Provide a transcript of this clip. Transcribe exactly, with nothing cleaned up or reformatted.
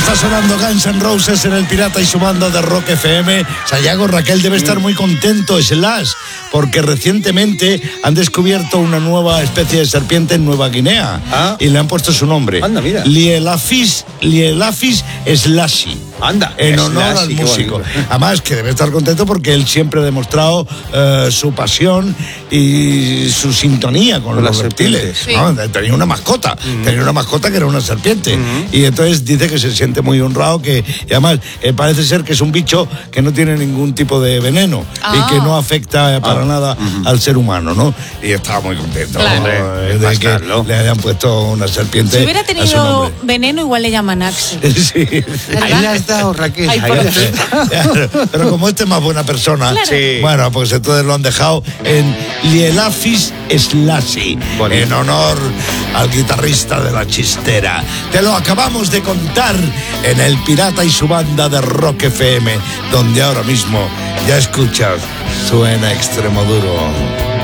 Está sonando Guns N' Roses en El Pirata y su banda de Rock F M. Sayago, Raquel debe estar muy contento, Slash, porque recientemente han descubierto una nueva especie de serpiente en Nueva Guinea. ¿Ah? Y le han puesto su nombre. Anda, mira. Lielaphis, Lielaphis slashy. Anda. En honor Slashy, al qué músico. bonito. Además, que debe estar contento porque él siempre ha demostrado eh, su pasión y su sintonía con, Con los las reptiles. serpientes. ¿No? Tenía una mascota. Uh-huh. Tenía una mascota que era una serpiente. Uh-huh. Y entonces dice que se siente muy honrado, que y además eh, parece ser que es un bicho que no tiene ningún tipo de veneno ah. y que no afecta para ah. nada uh-huh. al ser humano, ¿no? Y estaba muy contento, claro. ¿no? de que le hayan puesto una serpiente. Si hubiera tenido veneno, igual le llaman Axel. Sí. Ahí le has dado, Raquel. Ay, ahí claro, pero como este es más buena persona, claro. sí. bueno, pues entonces lo han dejado en Lielaphis slashy, bonito. En honor al guitarrista de La Chistera. Te lo acabamos de contar en El Pirata y su banda de Rock F M, donde ahora mismo ya escuchas Suena Extremoduro.